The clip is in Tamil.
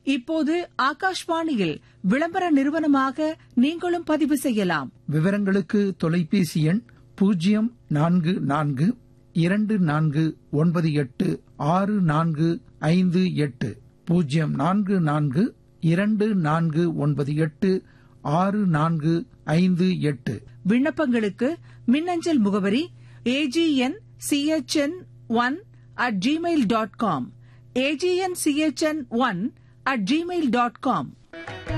இப்போது ஆகாஷ்வாணியில் விளம்பர நிறுவனமாக நீங்களும் பதிவு செய்யலாம். விவரங்களுக்கு தொலைபேசி எண் 0442498658 0442498658. விண்ணப்பங்களுக்கு மின்னஞ்சல் முகவரி agn@gmail.com agn@gmail.com.